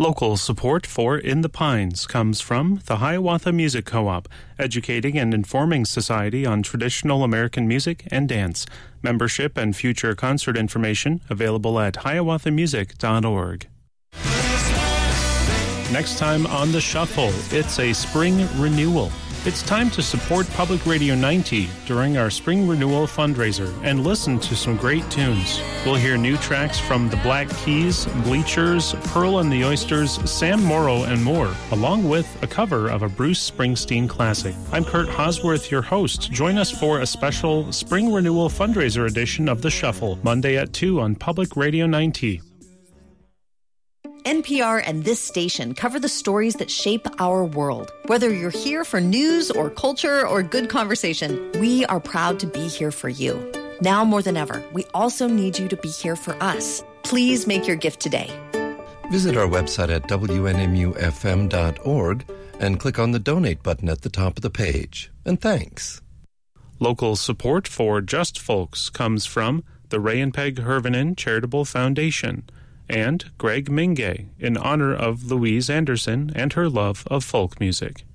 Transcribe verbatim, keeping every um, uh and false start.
Local support for In the Pines comes from the Hiawatha Music Co-op, educating and informing society on traditional American music and dance. Membership and future concert information available at hiawatha music dot org. Next time on The Shuffle, it's a spring renewal. It's time to support Public Radio ninety during our spring renewal fundraiser and listen to some great tunes. We'll hear new tracks from the Black Keys, Bleachers, Pearl and the Oysters, Sam Morrow, and more, along with a cover of a Bruce Springsteen classic. I'm Kurt Hosworth, your host. Join us for a special spring renewal fundraiser edition of The Shuffle, Monday at two on Public Radio ninety. N P R and this station cover the stories that shape our world. Whether you're here for news or culture or good conversation, we are proud to be here for you. Now more than ever, we also need you to be here for us. Please make your gift today. Visit our website at w n m u f m dot org and click on the donate button at the top of the page. And thanks. Local support for Just Folks comes from the Ray and Peg Hervinen Charitable Foundation and Greg Mingay in honor of Louise Anderson and her love of folk music.